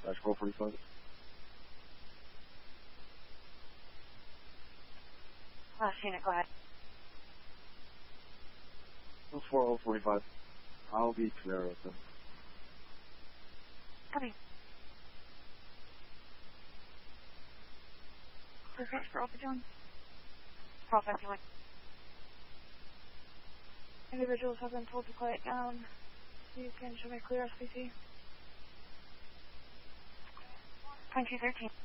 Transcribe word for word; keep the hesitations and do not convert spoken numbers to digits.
Dash four forty-five. Last unit, go ahead. four oh forty-five. I'll be clear with them. Copy. Perfect for Alpha John. Processing one. Individuals have been told to quiet down. You can show me clear S P C. twenty-two thirteen.